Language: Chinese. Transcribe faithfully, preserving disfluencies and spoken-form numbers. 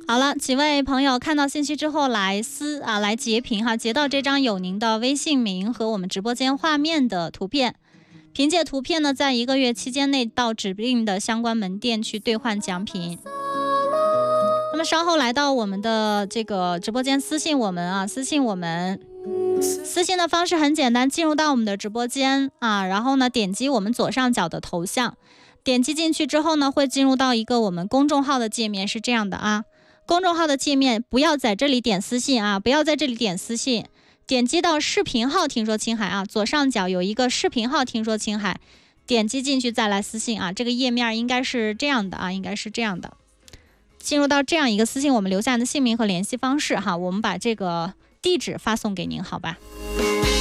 好了，几位朋友看到信息之后来私啊来截屏哈，截到这张有您的微信名和我们直播间画面的图片，凭借图片呢，在一个月期间内到指定的相关门店去兑换奖品。那么稍后来到我们的这个直播间私信我们啊，私信我们。私信的方式很简单，进入到我们的直播间啊，然后呢点击我们左上角的头像，点击进去之后呢，会进入到一个我们公众号的界面，是这样的啊。公众号的界面不要在这里点私信啊，不要在这里点私信，点击到视频号听说青海啊，左上角有一个视频号听说青海，点击进去再来私信啊，这个页面应该是这样的啊，应该是这样的。进入到这样一个私信，我们留下的姓名和联系方式哈，我们把这个地址发送给您，好吧？